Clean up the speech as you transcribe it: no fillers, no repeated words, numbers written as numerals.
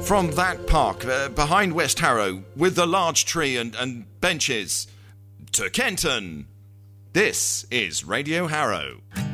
from that park behind West Harrow with the large tree and benches to Kenton. This is Radio Harrow.